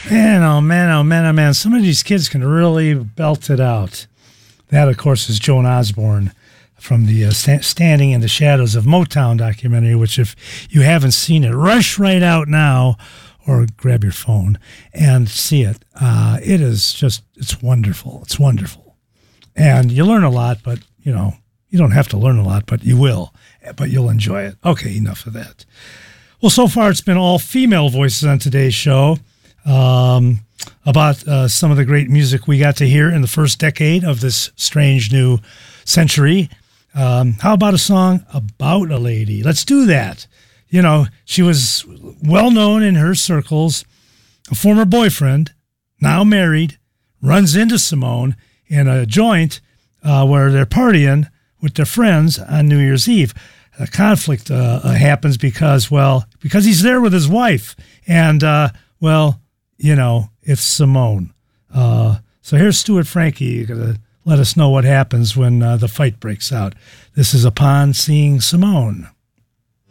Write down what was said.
Man, oh man, oh man, oh man. Some of these kids can really belt it out. That, of course, is Joan Osborne from the Standing in the Shadows of Motown documentary, which if you haven't seen it, rush right out now or grab your phone and see it. It is just, it's wonderful. It's wonderful. And you learn a lot, but, you know, you don't have to learn a lot, but you will. But you'll enjoy it. Okay, enough of that. Well, so far it's been all female voices on today's show. About some of the great music we got to hear in the first decade of this strange new century. How about a song about a lady? Let's do that. You know, she was well known in her circles. A former boyfriend, now married, runs into Simone in a joint where they're partying with their friends on New Year's Eve. A conflict happens because he's there with his wife. And, you know, it's Simone. So here's Stuart Frankie going to let us know what happens when the fight breaks out. This is Upon Seeing Simone.